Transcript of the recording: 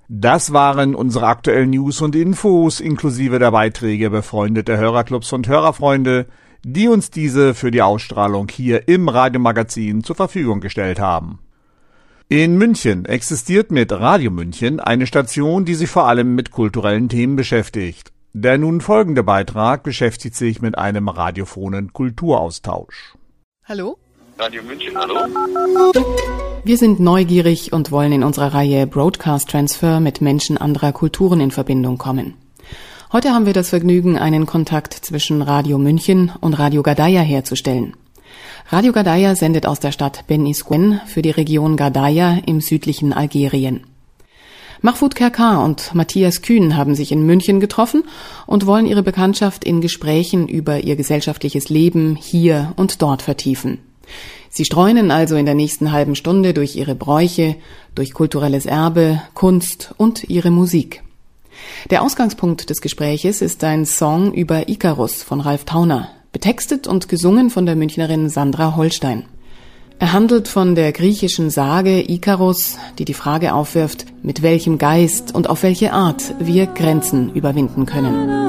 Das waren unsere aktuellen News und Infos inklusive der Beiträge befreundeter Hörerclubs und Hörerfreunde, die uns diese für die Ausstrahlung hier im Radiomagazin zur Verfügung gestellt haben. In München existiert mit Radio München eine Station, die sich vor allem mit kulturellen Themen beschäftigt. Der nun folgende Beitrag beschäftigt sich mit einem radiophonen Kulturaustausch. Hallo? Radio München, hallo? Wir sind neugierig und wollen in unserer Reihe Broadcast Transfer mit Menschen anderer Kulturen in Verbindung kommen. Heute haben wir das Vergnügen, einen Kontakt zwischen Radio München und Radio Gadaia herzustellen. Radio Gadaia sendet aus der Stadt Ben Isquen für die Region Gadaia im südlichen Algerien. Mahfoud Kerkar und Matthias Kühn haben sich in München getroffen und wollen ihre Bekanntschaft in Gesprächen über ihr gesellschaftliches Leben hier und dort vertiefen. Sie streunen also in der nächsten halben Stunde durch ihre Bräuche, durch kulturelles Erbe, Kunst und ihre Musik. Der Ausgangspunkt des Gespräches ist ein Song über Ikarus von Ralf Tauner, betextet und gesungen von der Münchnerin Sandra Holstein. Er handelt von der griechischen Sage Ikarus, die die Frage aufwirft, mit welchem Geist und auf welche Art wir Grenzen überwinden können.